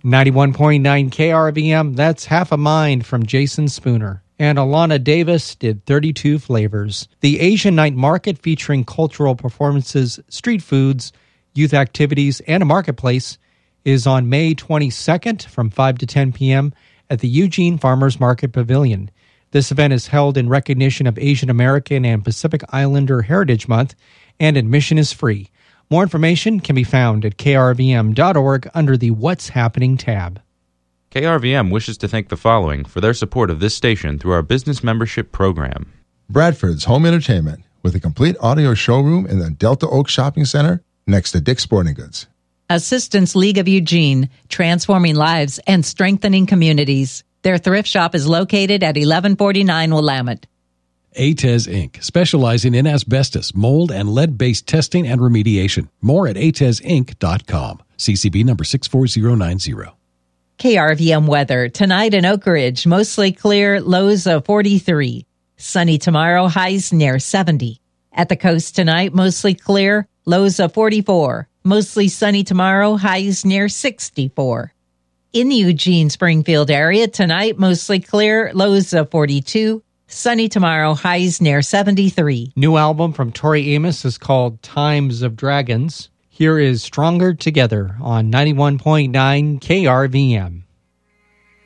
91.9 KRVM, that's Half a Mind from Jason Spooner. And Alana Davis did 32 Flavors. The Asian Night Market, featuring cultural performances, street foods, youth activities, and a marketplace, is on May 22nd from 5 to 10 p.m. at the Eugene Farmers Market Pavilion. This event is held in recognition of Asian American and Pacific Islander Heritage Month, and admission is free. More information can be found at krvm.org under the What's Happening tab. KRVM wishes to thank the following for their support of this station through our business membership program. Bradford's Home Entertainment, with a complete audio showroom in the Delta Oak Shopping Center next to Dick's Sporting Goods. Assistance League of Eugene, transforming lives and strengthening communities. Their thrift shop is located at 1149 Willamette. ATES Inc., specializing in asbestos, mold, and lead-based testing and remediation. More at atesinc.com. CCB number 64090. KRVM weather. Tonight in Oak Ridge, mostly clear, lows of 43. Sunny tomorrow, highs near 70. At the coast tonight, mostly clear, lows of 44. Mostly sunny tomorrow, highs near 64. In the Eugene-Springfield area, tonight, mostly clear, lows of 42. Sunny tomorrow, highs near 73. New album from Tori Amos is called Times of Dragons. Here is Stronger Together on 91.9 KRVM.